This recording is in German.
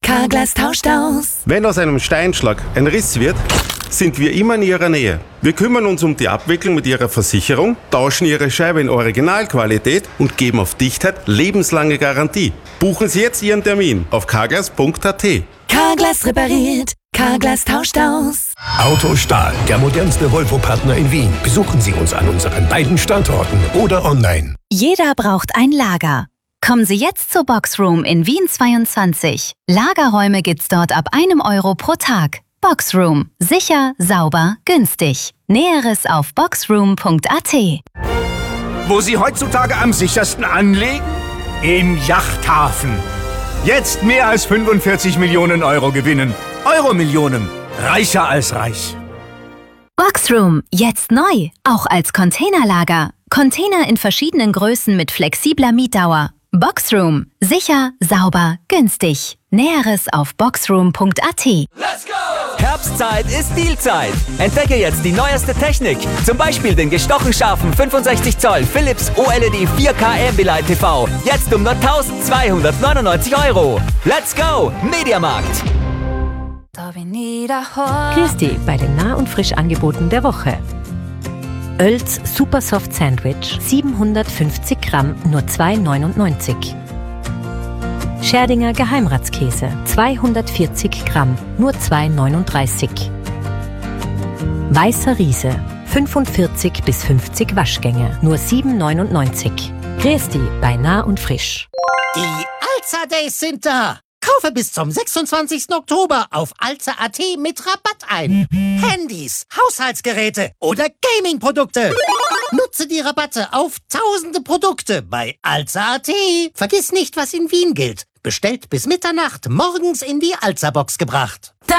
Carglass tauscht aus. Wenn aus einem Steinschlag ein Riss wird, sind wir immer in Ihrer Nähe. Wir kümmern uns um die Abwicklung mit Ihrer Versicherung, tauschen Ihre Scheibe in Originalqualität und geben auf Dichtheit lebenslange Garantie. Buchen Sie jetzt Ihren Termin auf carglass.at. Carglass repariert. Carglass tauscht aus. Autostahl, der modernste Volvo-Partner in Wien. Besuchen Sie uns an unseren beiden Standorten oder online. Jeder braucht ein Lager. Kommen Sie jetzt zur Boxroom in Wien 22. Lagerräume gibt's dort ab 1 Euro pro Tag. Boxroom. Sicher, sauber, günstig. Näheres auf boxroom.at. Wo Sie heutzutage am sichersten anlegen? Im Yachthafen. Jetzt mehr als 45 Millionen Euro gewinnen. Euro-Millionen. Reicher als reich. Boxroom. Jetzt neu. Auch als Containerlager. Container in verschiedenen Größen mit flexibler Mietdauer. Boxroom. Sicher, sauber, günstig. Näheres auf boxroom.at. Let's go! Herbstzeit ist Dealzeit. Entdecke jetzt die neueste Technik. Zum Beispiel den gestochen scharfen 65 Zoll Philips OLED 4K Ambilight TV. Jetzt um nur 1.299 Euro. Let's go! Mediamarkt. Grüß dich bei den Nah- und Frischangeboten der Woche. Oelz Super Soft Sandwich, 750 Gramm, nur 2,99. Scherdinger Geheimratskäse, 240 Gramm, nur 2,39. Weißer Riese, 45 bis 50 Waschgänge, nur 7,99. Grüß dich bei Nah und Frisch. Die Alza Days sind da. Kaufe bis zum 26. Oktober auf alza.at mit Rabatt ein. Handys, Haushaltsgeräte oder Gaming-Produkte. Nutze die Rabatte auf tausende Produkte bei alza.at. Vergiss nicht, was in Wien gilt. Bestellt bis Mitternacht, morgens in die Alza-Box gebracht.